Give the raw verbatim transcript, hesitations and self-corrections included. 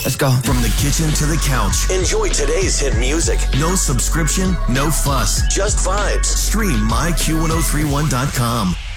Let's go. From the kitchen to the couch. Enjoy today's hit music. No subscription, no fuss. Just vibes. Stream my Q ten thirty-one dot com.